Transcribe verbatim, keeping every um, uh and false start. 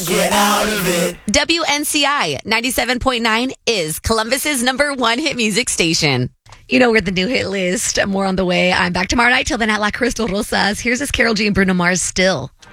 get out of it. W N C I ninety-seven point nine is Columbus's number one hit music station. You know, we're the new hit list. More on the way. I'm back tomorrow night. Till then, at La Crystal Rosas. Here's this Carol G and Bruno Mars still.